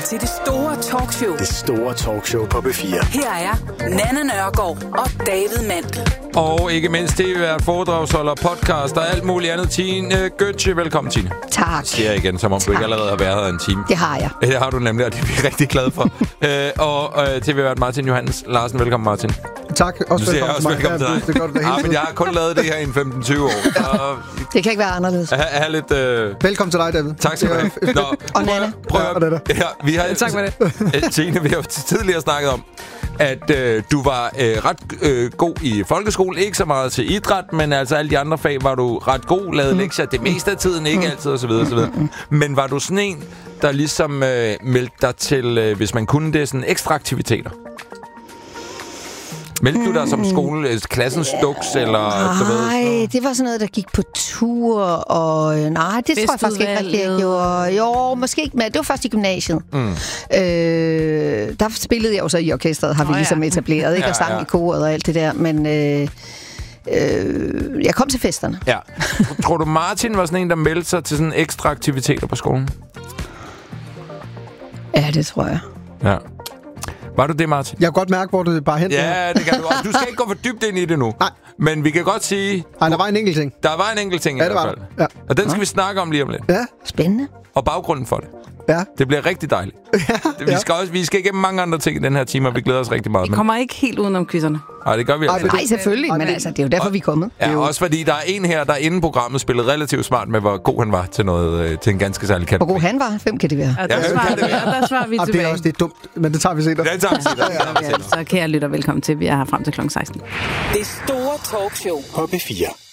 til det store talkshow. Det store talkshow på B4. Her er Nanna Nørgaard og David Mandel. Og ikke mindst tv-vært, foredragsholder, podcast og alt muligt andet. Tine Gøtje, velkommen Tine. Tak. Siger jeg igen, som om du ikke allerede har været her en time. Det har jeg. Det har du nemlig, og det er vi rigtig glade for. Og tv-vært Martin Johannes Larsen, velkommen Martin. Tak, også velkommen til dig. Det er godt, men jeg har kun lavet det her i en 15-20 år. Det kan ikke være anderledes. Lidt, velkommen til dig, David. Tak skal du have. Og Nanna. Prøv at... Ja, vi har, tak for det. Tine, vi har tidligere snakket om, at du var ret god i folkeskole. Ikke så meget til idræt, men altså alle de andre fag var du ret god. Lavede lektier det meste af tiden, ikke altid osv. Men var du sådan en, der ligesom meldte dig til, hvis man kunne det, sådan ekstra aktiviteter? Meldte du dig som skole, klassens duks, eller... Nej, det var sådan noget, der gik på tur, og... Nej, det tror jeg faktisk ikke rigtig, jeg gjorde. Jo, måske ikke, men det var først i gymnasiet. Der spillede jeg jo så i orkestret, har vi ligesom etableret, ikke? Og sang i koret og alt det der, men... jeg kom til festerne. Ja. Tror du, Martin var sådan en, der meldte sig til sådan ekstra aktiviteter på skolen? Ja, det tror jeg. Ja. Var du det, Martin? Jeg kan godt mærke, hvor det bare hen. Ja, det kan du også. Du skal ikke gå for dybt ind i det nu. Nej. Men vi kan godt sige... Nej, der var en enkelt ting. Der var en enkelt ting i hvert fald. Ja. Og den skal vi snakke om lige om lidt. Ja. Spændende. Og baggrunden for det. Ja. Det bliver rigtig dejligt. Vi skal igennem mange andre ting i den her time, og vi glæder os rigtig meget. Vi kommer ikke helt udenom quizzerne. Nej, det gør vi altså. Nej, selvfølgelig, men altså, det er jo derfor, vi er kommet. Ja, også fordi der er en her, der inden programmet spillede relativt smart med, hvor god han var til noget til en ganske særlig kant. Hvor god han var? 5 kan det være. Ja, der svarer vi tilbage. Det er også det dumt, men det tager vi senere. Det tager vi senere. Så kære lytter, velkommen til. Vi er her frem til kl. 16. Det store talkshow På B4.